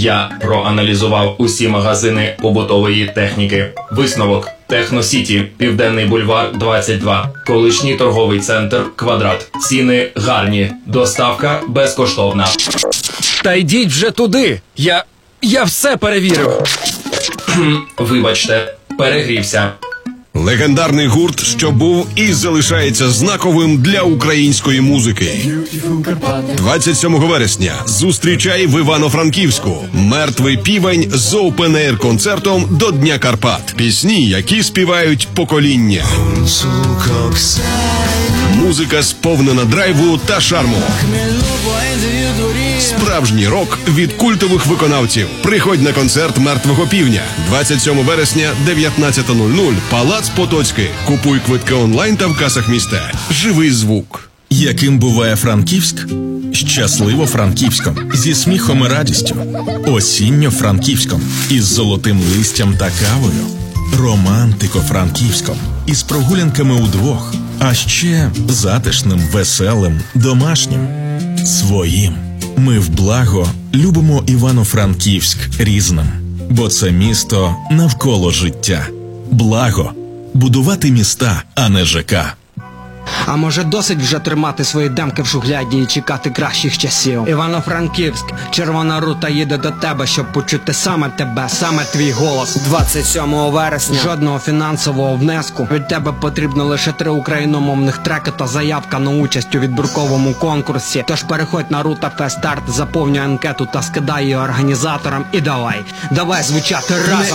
Я проаналізував усі магазини побутової техніки. Висновок: Техносіті, Південний бульвар, 22. Колишній торговий центр «Квадрат». Ціни гарні. Доставка безкоштовна. Та йдіть вже туди. Я все перевірив. Вибачте, перегрівся. Легендарний гурт, що був і залишається знаковим для української музики. 27 вересня зустрічай в Івано-Франківську «Мертвий півень» з оупен-ейр-концертом до Дня Карпат. Пісні, які співають покоління. Музика сповнена драйву та шарму. Справжній рок від культових виконавців. Приходь на концерт «Мертвого півня». 27 вересня, 19:00, Палац Потоцький. Купуй квитки онлайн та в касах міста. Живий звук. Яким буває Франківськ? Щасливо Франківськом, зі сміхом і радістю. Осінньо Франківськом, із золотим листям та кавою. Романтико Франківськом, із прогулянками удвох. А ще затишним, веселим, домашнім. Своїм. Ми в благо любимо Івано-Франківськ різним, бо це місто навколо життя. Благо. Будувати міста, а не ЖК. А може досить вже тримати свої демки в шухляді і чекати кращих часів? Івано-Франківськ, червона рута їде до тебе, щоб почути саме тебе, саме твій голос. 27 вересня жодного фінансового внеску. Від тебе потрібно лише 3 україномовних треки та заявка на участь у відбірковому конкурсі. Тож переходь на Рута Фест Старт, заповнюй анкету та скидай її організаторам і давай звучати разом.